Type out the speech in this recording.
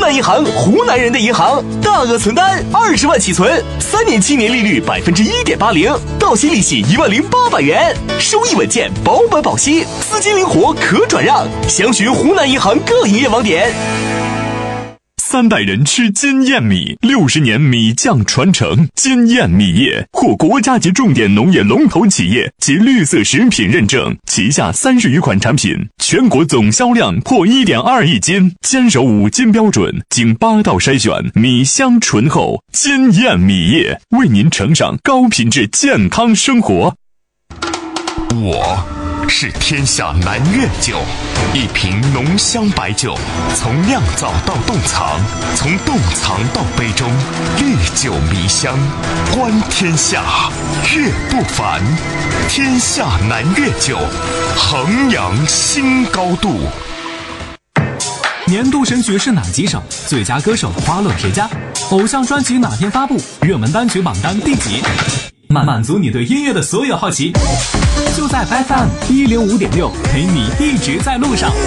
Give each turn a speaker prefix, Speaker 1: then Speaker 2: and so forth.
Speaker 1: 南银行，湖南人的银行，大额存单20万起存，3年期年利率1.80%，到期利息10800元，收益稳健，保本保息，资金灵活可转让。详询湖南银行各营业网点。
Speaker 2: 3代人吃金燕米，60年米酱传承。金燕米业获国家级重点农业龙头企业及绿色食品认证，旗下30余款产品，全国总销量破1.2亿斤，坚守5金标准，经8道筛选，米香醇厚。金燕米业为您呈上高品质健康生活。
Speaker 3: 我是天下南粤酒，一瓶浓香白酒，从酿造到冻藏，从冻藏到杯中，历久弥香，观天下，粤不凡。天下南粤酒，衡阳新高度。
Speaker 4: 年度神曲是哪几首？最佳歌手花落谁家？偶像专辑哪天发布？热门单曲榜单第几？满足你对音乐的所有好奇，就在 FM105.6，陪你一直在路上。